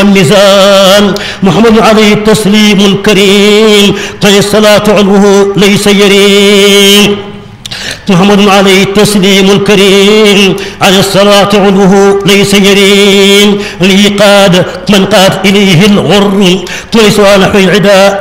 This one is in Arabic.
الميزان محمد عليه التسليم الكريم قد الصلاة علوه ليس يريم محمد عليه التسليم الكريم على الصلاة علوه ليس يريم لي قاد من قاد إليه الغر تلي صالح العداء